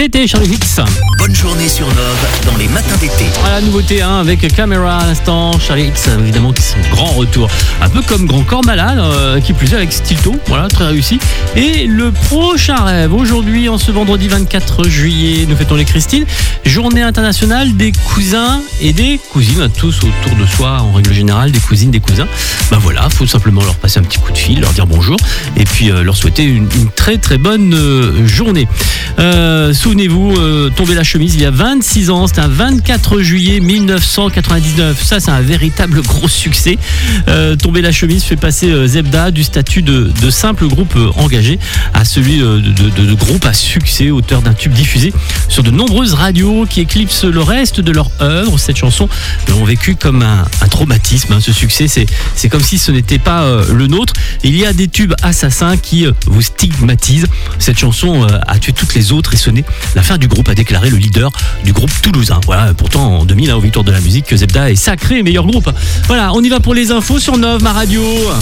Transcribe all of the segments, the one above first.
L'été, Charlie X. Bonne journée sur Nove dans les matins d'été. Voilà, nouveauté avec Caméra à l'instant. Charlie X, évidemment, qui est son grand retour. Un peu comme Grand Corps Malade, qui plus est avec Stilto. Voilà, très réussi. Et le prochain rêve, aujourd'hui, en ce vendredi 24 juillet, nous fêtons les Christine. Journée internationale des cousins et des cousines. Tous autour de soi, en règle générale, des cousines, des cousins. Ben voilà, faut simplement leur passer un petit coup de fil, leur dire bonjour. Et puis leur souhaiter une très très bonne journée. Souvenez-vous, tomber la chemise il y a 26 ans, c'était un 24 juillet 1999. Ça, c'est un véritable gros succès. Tomber la chemise fait passer Zebda du statut de simple groupe engagé à celui de groupe à succès, auteur d'un tube diffusé sur de nombreuses radios qui éclipsent le reste de leur œuvre. Cette chanson l'ont vécu comme un traumatisme. Ce succès, c'est comme si ce n'était pas le nôtre. Il y a des tubes assassins qui vous stigmatisent. Cette chanson a tué toutes les autres et sonné la fin du groupe, a déclaré le leader du groupe toulousain. Voilà, pourtant en 2000, aux Victoires de la musique, Zebda est sacré meilleur groupe. Voilà, on y va pour les infos sur Nove, ma radio.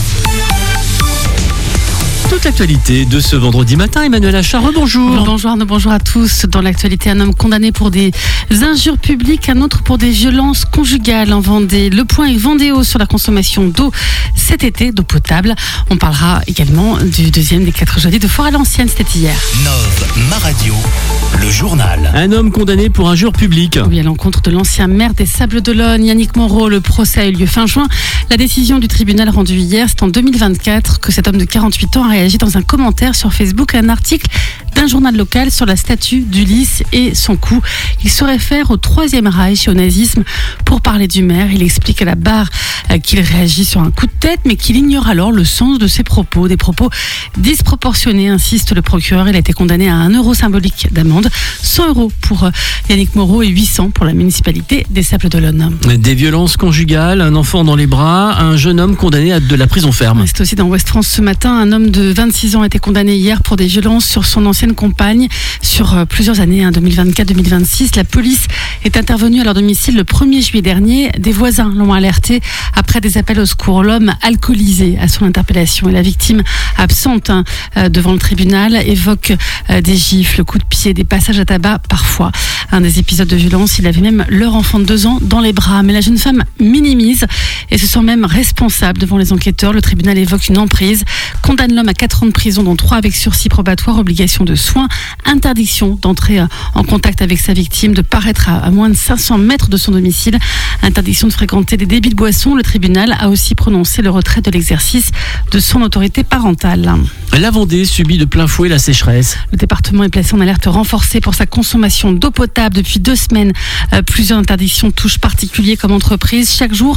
Toute l'actualité de ce vendredi matin, Emmanuel Achard, bonjour. Bonjour Arnaud, bonjour à tous. Dans l'actualité, un homme condamné pour des injures publiques, un autre pour des violences conjugales en Vendée. Le point est Vendéo sur la consommation d'eau cet été, d'eau potable. On parlera également du deuxième des 4 jeudis de Fort-à-l'Ancienne, c'était hier. Nove, ma radio, le journal. Un homme condamné pour injures publiques. Oui, à l'encontre de l'ancien maire des Sables-d'Olonne, Yannick Moreau. Le procès a eu lieu fin juin. La décision du tribunal rendue hier, c'est en 2024 que cet homme de 48 ans a réagi dans un commentaire sur Facebook à un article d'un journal local sur la statue d'Ulysse et son coup. Il se réfère au Troisième Reich et au nazisme pour parler du maire. Il explique à la barre qu'il réagit sur un coup de tête, mais qu'il ignore alors le sens de ses propos. Des propos disproportionnés, insiste le procureur. Il a été condamné à 1 euro symbolique d'amende, 100 euros pour Yannick Moreau et 800 pour la municipalité des Sables-d'Olonne. Des violences conjugales, un enfant dans les bras, un jeune homme condamné à de la prison ferme. C'est aussi dans Ouest France ce matin. Un homme de 26 ans a été condamné hier pour des violences sur son ancienne compagne sur plusieurs années, 2024-2026. La police est intervenue à leur domicile le 1er juillet dernier. Des voisins l'ont alerté après des appels au secours. L'homme alcoolisé à son interpellation et la victime absente devant le tribunal évoque des gifles, coups de pied, des passages à tabac parfois. Un des épisodes de violence, il avait même leur enfant de 2 ans dans les bras. Mais la jeune femme minimise et se sent même responsable devant les enquêteurs. Le tribunal évoque une emprise, condamne l'homme à 4 ans de prison, dont 3 avec sursis probatoire, obligation de soins, interdiction d'entrer en contact avec sa victime, de paraître à moins de 500 mètres de son domicile, interdiction de fréquenter des débits de boissons. Le tribunal a aussi prononcé le retrait de l'exercice de son autorité parentale. La Vendée subit de plein fouet la sécheresse. Le département est placé en alerte renforcée pour sa consommation d'eau potable depuis 2 semaines. Plusieurs interdictions touchent particuliers comme entreprises. Chaque jour,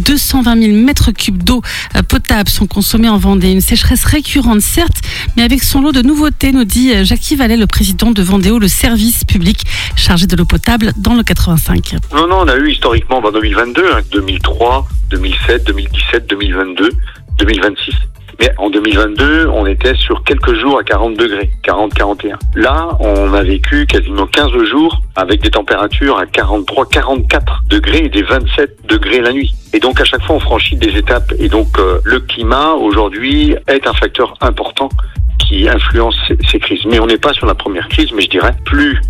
220 000 mètres cubes d'eau potable sont consommés en Vendée. Une sécheresse récurrente, certes, mais avec son lot de nouveautés, nous dit Jacques Vallet, le président de Vendéo, le service public chargé de l'eau potable dans le 85. Non, on a eu historiquement en 2022, 2003, 2007, 2017, 2022, 2026. Mais en 2022, on était sur quelques jours à 40 degrés, 40, 41. Là, on a vécu quasiment 15 jours avec des températures à 43, 44 degrés et des 27 degrés la nuit. Et donc, à chaque fois, on franchit des étapes. Et donc, le climat, aujourd'hui, est un facteur important qui influence ces crises. Mais on n'est pas sur la première crise, mais je dirais, plus